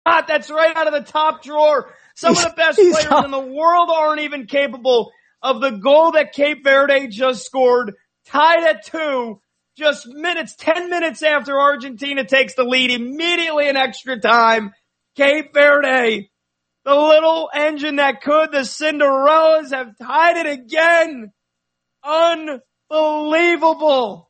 That's right out of the top drawer. Some of the best players in the world aren't even capable of the goal that Cape Verde just scored, tied at 2, just 10 minutes after Argentina takes the lead, immediately in extra time. Cape Verde, the little engine that could, the Cinderellas have tied it again. Unbelievable.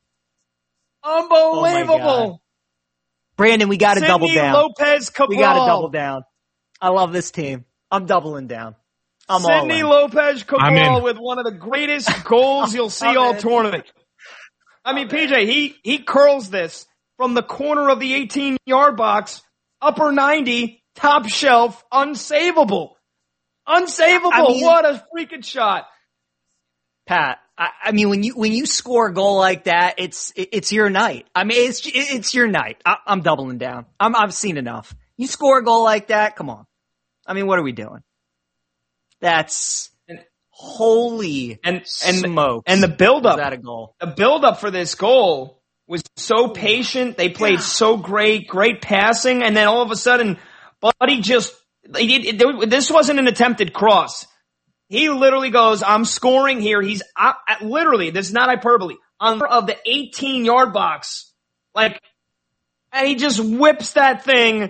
Oh, Brandon, we got to double down. Lopez Cabral. We got to double down. I love this team. I'm doubling down. I'm all in. Sidney Lopez Cabral with one of the greatest goals you'll see all tournament. I mean, PJ, he curls this from the corner of the 18-yard box, upper 90, top shelf, unsavable. Unsavable. What a freaking shot. Pat, I mean, when you score a goal like that, it's your night. I mean, it's your night. I'm doubling down. I've seen enough. You score a goal like that, come on. I mean, what are we doing? That's holy smokes. And the buildup. Was that a goal? The buildup for this goal was so patient. They played so great passing, and then all of a sudden, Buddy this wasn't an attempted cross. He literally goes, I'm scoring here. He's literally, this is not hyperbole, on of the 18-yard box. And he just whips that thing.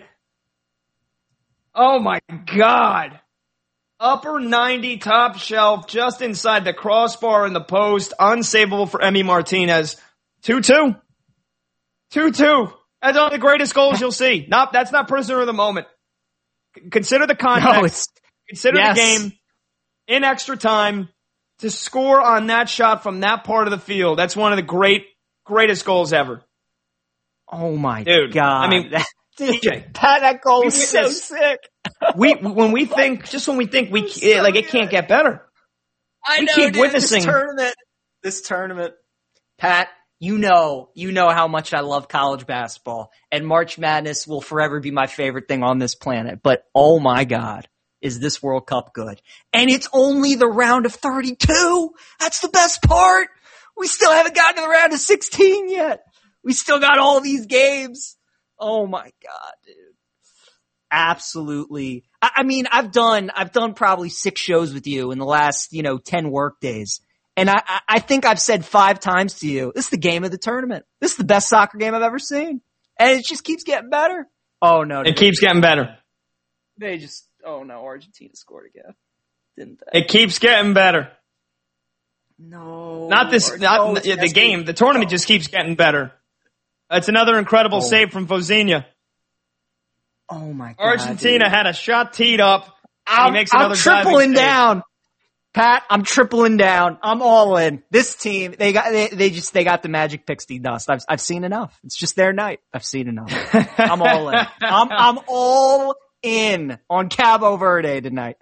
Oh my God. Upper 90, top shelf, just inside the crossbar in the post. Unsavable for Emi Martinez. 2-2. 2-2. That's one of the greatest goals you'll see. That's not prisoner of the moment. Consider the context. Consider the game. In extra time, to score on that shot from that part of the field, that's one of the greatest goals ever. Oh my God. I mean, DJ, that goal is so sick. When we think it can't get better. We keep witnessing this tournament. Pat, you know how much I love college basketball, and March Madness will forever be my favorite thing on this planet. But oh my God, is this World Cup good? And it's only the round of 32. That's the best part. We still haven't gotten to the round of 16 yet. We still got all these games. Oh my God, dude. Absolutely. I mean, I've done probably 6 shows with you in the last, 10 work days. And I think I've said 5 times to you, this is the game of the tournament. This is the best soccer game I've ever seen. And it just keeps getting better. Oh no. It keeps getting better. Oh no, Argentina scored again. Didn't they? It keeps getting better. No. The game. The tournament just keeps getting better. That's another incredible save from Vozinha. Oh my God. Argentina had a shot teed up. I'm tripling down. Pat, I'm tripling down. I'm all in. This team, they got the magic pixie dust. I've seen enough. It's just their night. I've seen enough. I'm all in. I'm all in on Cabo Verde tonight.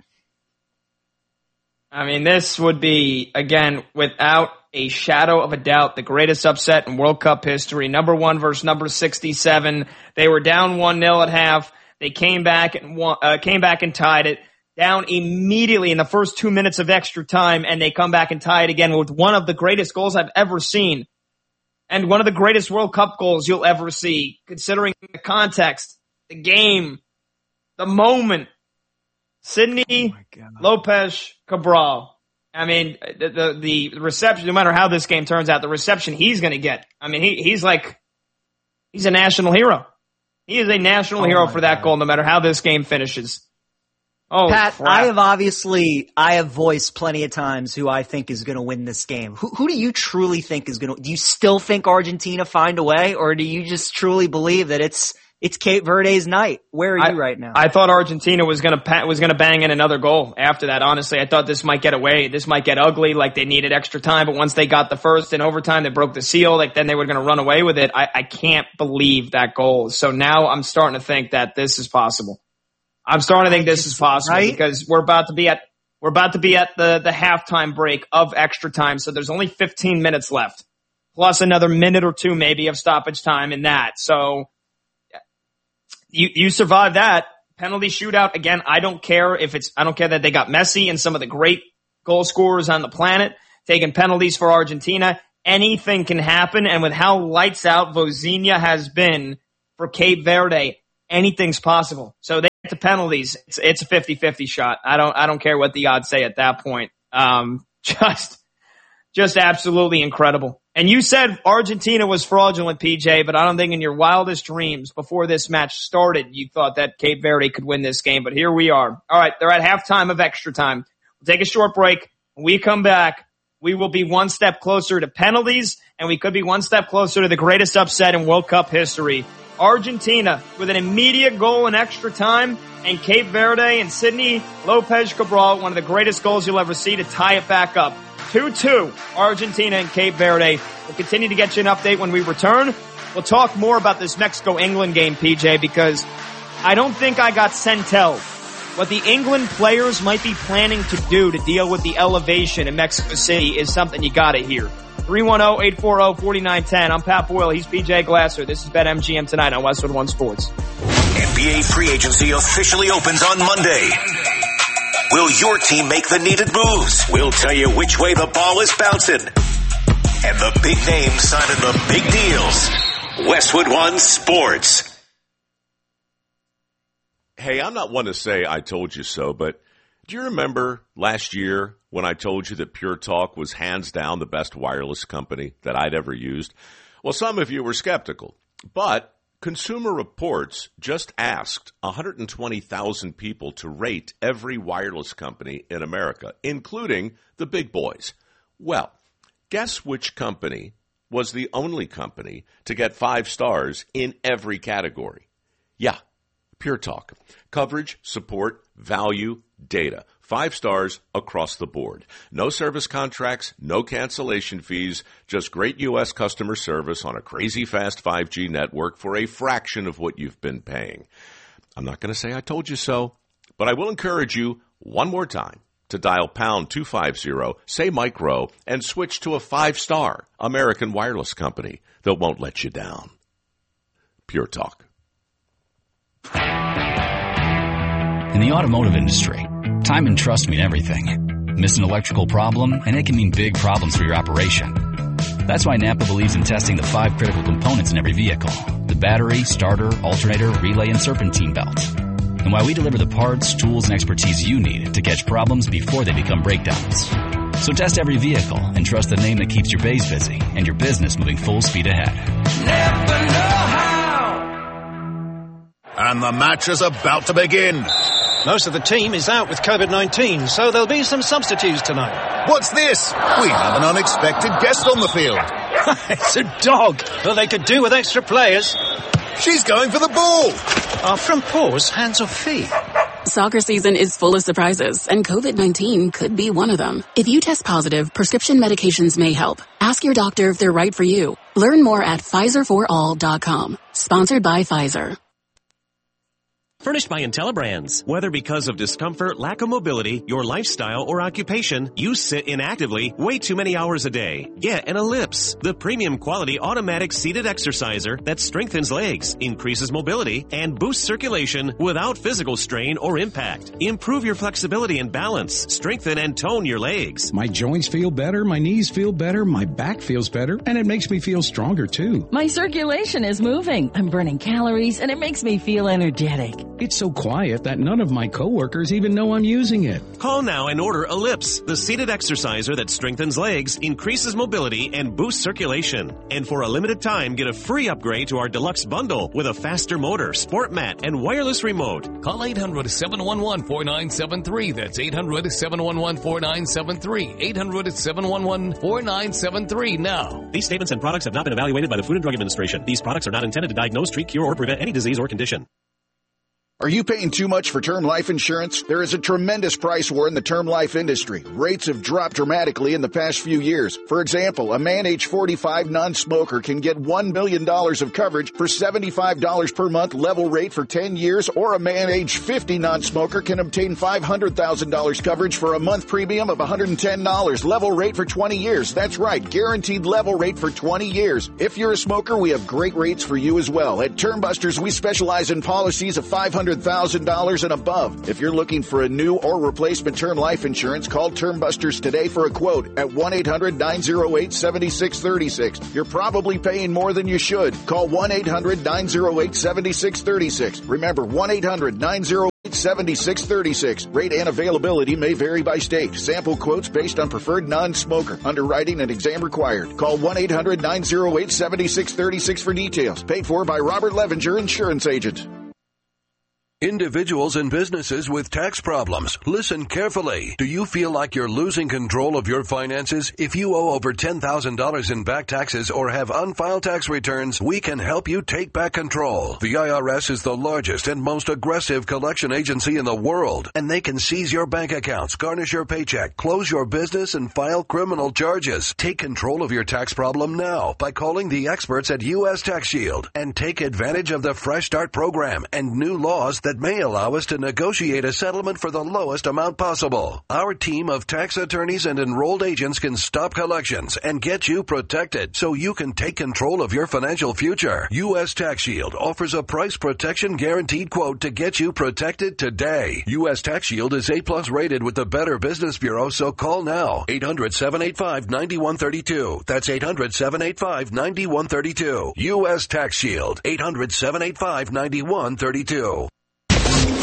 I mean, this would be, again, without a shadow of a doubt, the greatest upset in World Cup history. Number 1 versus number 67. They were down 1-0 at half. They came back and tied it. Down immediately in the first 2 minutes of extra time, and they come back and tie it again with one of the greatest goals I've ever seen. And one of the greatest World Cup goals you'll ever see, considering the context, the game, the moment. Sidney Lopez Cabral. I mean, the reception, no matter how this game turns out, the reception he's going to get. I mean, he's a national hero. He is a national hero for that goal, no matter how this game finishes. Oh, Pat, crap. I have voiced plenty of times who I think is going to win this game. Who do you truly think is going to? Do you still think Argentina find a way, or do you just truly believe that it's Cape Verde's night? Where are you right now? I thought Argentina was going to bang in another goal after that. Honestly, I thought this might get away. This might get ugly. Like they needed extra time, but once they got the first in overtime, they broke the seal. Like then they were going to run away with it. I can't believe that goal. So now I'm starting to think that this is possible. I'm starting to think this is possible because we're about to be at the halftime break of extra time. So there's only 15 minutes left, plus another minute or 2 maybe of stoppage time in that. So you survive that penalty shootout again. I don't care that they got Messi and some of the great goal scorers on the planet taking penalties for Argentina. Anything can happen, and with how lights out Vozinha has been for Cape Verde, anything's possible. So to penalties, it's a 50-50 shot. I don't care what the odds say at that point. Just absolutely incredible. And you said Argentina was fraudulent, PJ, but I don't think in your wildest dreams before this match started you thought that Cape Verde could win this game. But here we are. All right, they're at halftime of extra time. We'll take a short break. When we come back, we will be one step closer to penalties, and we could be one step closer to the greatest upset in World Cup history. Argentina with an immediate goal in extra time, and Cape Verde and Sidney Lopez Cabral, one of the greatest goals you'll ever see to tie it back up. 2-2, Argentina and Cape Verde. We'll continue to get you an update when we return. We'll talk more about this Mexico-England game, PJ, because I don't think I got Centel. What the England players might be planning to do to deal with the elevation in Mexico City is something you gotta hear. 310-840-4910. I'm Pat Boyle. He's PJ Glasser. This is BetMGM tonight on Westwood One Sports. NBA free agency officially opens on Monday. Will your team make the needed moves? We'll tell you which way the ball is bouncing. And the big names signing the big deals. Westwood One Sports. Hey, I'm not one to say I told you so, but do you remember last year when I told you that Pure Talk was hands down the best wireless company that I'd ever used? Well, some of you were skeptical, but Consumer Reports just asked 120,000 people to rate every wireless company in America, including the big boys. Well, guess which company was the only company to get 5 stars in every category? Yeah, Pure Talk. Coverage, support, value, data. 5 stars across the board. No service contracts, no cancellation fees, just great U.S. customer service on a crazy fast 5G network for a fraction of what you've been paying. I'm not going to say I told you so, but I will encourage you one more time to dial pound 250, say Mike Rowe, and switch to a 5-star American wireless company that won't let you down. Pure Talk. In the automotive industry, time and trust mean everything. Miss an electrical problem, and it can mean big problems for your operation. That's why Napa believes in testing the 5 critical components in every vehicle: the battery, starter, alternator, relay, and serpentine belt. And why we deliver the parts, tools, and expertise you need to catch problems before they become breakdowns. So test every vehicle and trust the name that keeps your bays busy and your business moving full speed ahead. Never know how. And the match is about to begin. Most of the team is out with COVID-19, so there'll be some substitutes tonight. What's this? We have an unexpected guest on the field. It's a dog. Well, they could do with extra players. She's going for the ball. Are front paws hands or feet? Soccer season is full of surprises, and COVID-19 could be one of them. If you test positive, prescription medications may help. Ask your doctor if they're right for you. Learn more at PfizerForAll.com. Sponsored by Pfizer. Furnished by IntelliBrands. Whether because of discomfort, lack of mobility, your lifestyle, or occupation, you sit inactively way too many hours a day. Get an Ellipse, the premium quality automatic seated exerciser that strengthens legs, increases mobility, and boosts circulation without physical strain or impact. Improve your flexibility and balance. Strengthen and tone your legs. My joints feel better, my knees feel better, my back feels better, and it makes me feel stronger too. My circulation is moving. I'm burning calories, and it makes me feel energetic. It's so quiet that none of my coworkers even know I'm using it. Call now and order Ellipse, the seated exerciser that strengthens legs, increases mobility, and boosts circulation. And for a limited time, get a free upgrade to our deluxe bundle with a faster motor, sport mat, and wireless remote. Call 800-711-4973. That's 800-711-4973. 800-711-4973 now. These statements and products have not been evaluated by the Food and Drug Administration. These products are not intended to diagnose, treat, cure, or prevent any disease or condition. Are you paying too much for term life insurance? There is a tremendous price war in the term life industry. Rates have dropped dramatically in the past few years. For example, a man age 45 non-smoker can get $1 million of coverage for $75 per month level rate for 10 years, or a man age 50 non-smoker can obtain $500,000 coverage for a month premium of $110 level rate for 20 years. That's right, guaranteed level rate for 20 years. If you're a smoker, we have great rates for you as well. At Term Busters, we specialize in policies of $500 $100,000 and above. If you're looking for a new or replacement term life insurance, call Term Busters today for a quote at 1-800-908-7636. You're probably paying more than you should. Call 1-800-908-7636. Remember, 1-800-908-7636. Rate and availability may vary by state. Sample quotes based on preferred non-smoker. Underwriting and exam required. Call 1-800-908-7636 for details. Paid for by Robert Levenger, Insurance Agent. Individuals and businesses with tax problems, listen carefully. Do you feel like you're losing control of your finances? If you owe over $10,000 in back taxes or have unfiled tax returns, we can help you take back control. The IRS is the largest and most aggressive collection agency in the world, and they can seize your bank accounts, garnish your paycheck, close your business, and file criminal charges. Take control of your tax problem now by calling the experts at U.S. Tax Shield and take advantage of the Fresh Start program and new laws that may allow us to negotiate a settlement for the lowest amount possible. Our team of tax attorneys and enrolled agents can stop collections and get you protected so you can take control of your financial future. U.S. Tax Shield offers a price protection guaranteed quote to get you protected today. U.S. Tax Shield is A+ rated with the Better Business Bureau, so call now. 800-785-9132. That's 800-785-9132. U.S. Tax Shield. 800-785-9132.